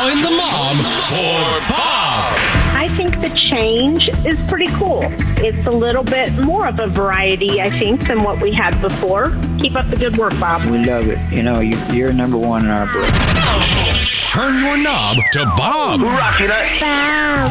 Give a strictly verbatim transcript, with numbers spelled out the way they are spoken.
Join the mob for Bob. I think the change is pretty cool. It's a little bit more of a variety, I think, than what we had before. Keep up the good work, Bob. We love it. You know, you, you're number one in our book. Turn your knob to Bob. Rocky that. Bob.